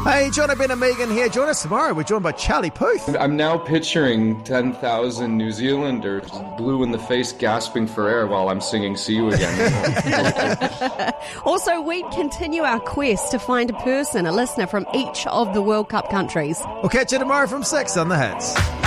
Hey, John, Ben and Megan here. Join us tomorrow. We're joined by Charlie Puth. I'm now picturing 10,000 New Zealanders blue in the face gasping for air while I'm singing See You Again. Also, we continue our quest to find a listener from each of the World Cup countries. We'll catch you tomorrow from 6 on The Hits.